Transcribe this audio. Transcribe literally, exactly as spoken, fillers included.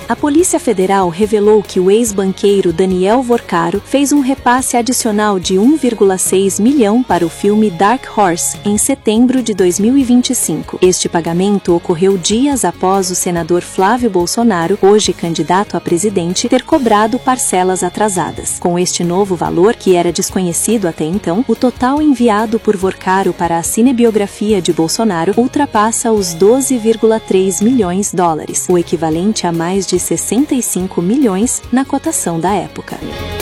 A Polícia Federal revelou que o ex-banqueiro Daniel Vorcaro fez um repasse adicional de um vírgula seis milhão para o filme Dark Horse em setembro de dois mil e vinte e cinco. Este pagamento ocorreu dias após o senador Flávio Bolsonaro, hoje candidato a presidente, ter cobrado parcelas atrasadas. Com este novo valor, que era desconhecido até então, o total enviado por Vorcaro para a cinebiografia de Bolsonaro ultrapassa os doze vírgula três milhões de dólares, o equivalente a mais de sessenta e cinco milhões na cotação da época.